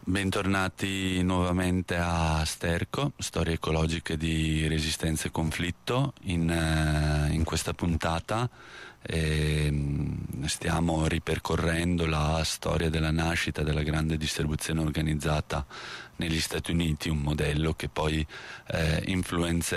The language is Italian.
Bentornati nuovamente a Sterco, storie ecologiche di resistenza e conflitto. In questa puntata stiamo ripercorrendo la storia della nascita della grande distribuzione organizzata negli Stati Uniti, un modello che poi influenzerà